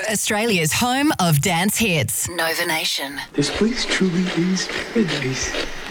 Australia's home of dance hits. Nova Nation. This place truly is paradise.